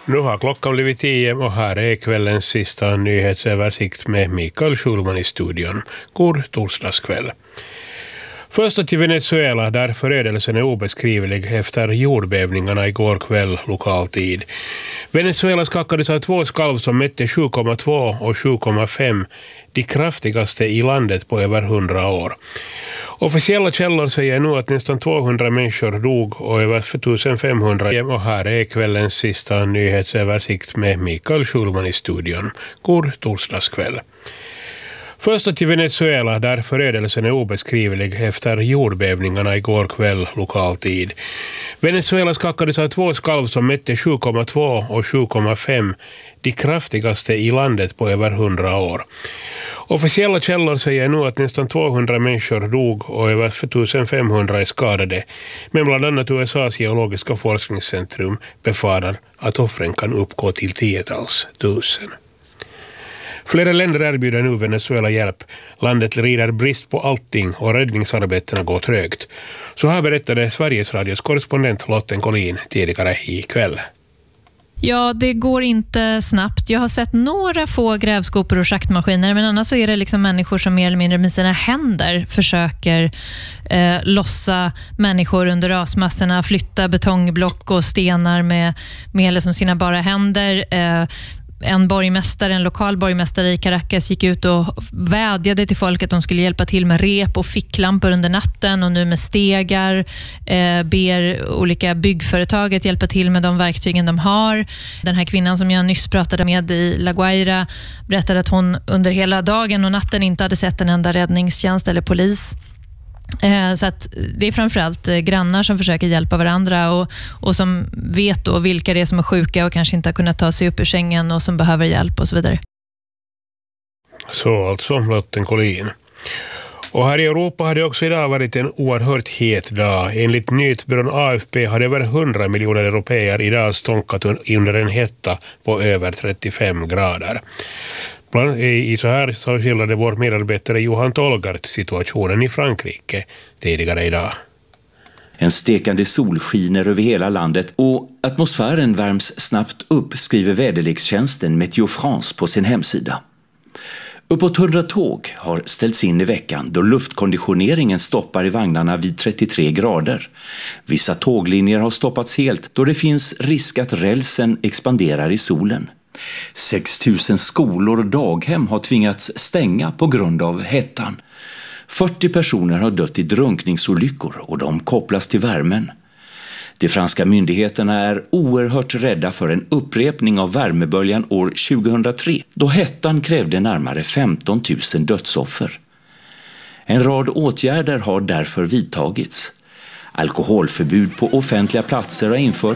Nu har klockan blivit 10 och här är kvällens sista nyhetsöversikt med Mikael Schulman i studion. God torsdagskväll. Först till Venezuela där förödelsen är obeskrivlig efter jordbävningarna igår kväll lokal tid. Venezuela skakades av två skalv som mätte 7,2 och 7,5, de kraftigaste i landet på över 100 år. Officiella källor säger nu att nästan 200 människor dog och över 1500. Och här är kvällens sista nyhetsöversikt med Mikael Schulman i studion. God torsdagskväll. Först till Venezuela där förödelsen är obeskrivlig efter jordbävningarna igår kväll lokal tid. Venezuela skakades av två skalv som mätte 7,2 och 7,5, de kraftigaste i landet på över 100 år. Officiella källor säger nu att nästan 200 människor dog och över 1500 är skadade, men bland annat USAs geologiska forskningscentrum befarar att offren kan uppgå till 10-tals tusen. Flera länder erbjuder nu Venezuela hjälp. Landet lider brist på allting och räddningsarbetena går trögt. Så här berättade Sveriges Radios korrespondent Lotten Collin tidigare ikväll. Ja, det går inte snabbt. Jag har sett några få grävskopor och schaktmaskiner, men annars så är det liksom människor som mer eller mindre med sina händer försöker lossa människor under rasmassorna, flytta betongblock och stenar med liksom sina bara händer. En lokal borgmästare i Caracas gick ut och vädjade till folk att de skulle hjälpa till med rep och ficklampor under natten och nu med stegar ber olika byggföretag att hjälpa till med de verktygen de har. Den här kvinnan som jag nyss pratade med i La Guaira berättade att hon under hela dagen och natten inte hade sett en enda räddningstjänst eller polis. Så att det är framförallt grannar som försöker hjälpa varandra och som vet då vilka det är som är sjuka och kanske inte har kunnat ta sig upp ur sängen och som behöver hjälp och så vidare. Så alltså Lotten Collin. Och här i Europa har det också idag varit en oerhört het dag. Enligt nyhetsbyrån AFP har över 100 miljoner europeer idag stånkat under en hetta på över 35 grader. I så här så skildrade vår medarbetare Johan Tolgart situationen i Frankrike tidigare idag. En stekande sol skiner över hela landet och atmosfären värms snabbt upp, skriver väderlekstjänsten Meteo France på sin hemsida. Uppåt 100 tåg har ställts in i veckan då luftkonditioneringen stoppar i vagnarna vid 33 grader. Vissa tåglinjer har stoppats helt då det finns risk att rälsen expanderar i solen. 6 000 skolor och daghem har tvingats stänga på grund av hettan. 40 personer har dött i drunkningsolyckor och de kopplas till värmen. De franska myndigheterna är oerhört rädda för en upprepning av värmeböljan år 2003 då hettan krävde närmare 15 000 dödsoffer. En rad åtgärder har därför vidtagits. Alkoholförbud på offentliga platser har införts.